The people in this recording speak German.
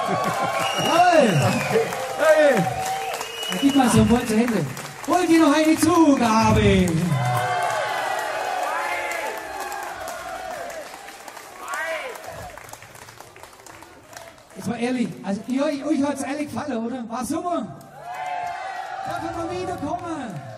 Hey. Gib mal so wohl zur Hände. Holt ihr noch eine Zugabe? Jetzt mal ehrlich, also euch hat es ehrlich gefallen, oder? War super. Darf ich mal wiederkommen?